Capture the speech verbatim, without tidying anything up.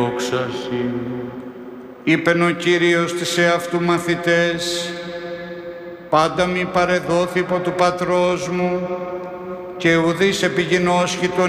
Δόξαση. Είπεν ο Κύριος της εαυτού μαθητές, πάντα μη παρεδόθη υπό του Πατρός μου, και ουδείς επιγινώσχη τον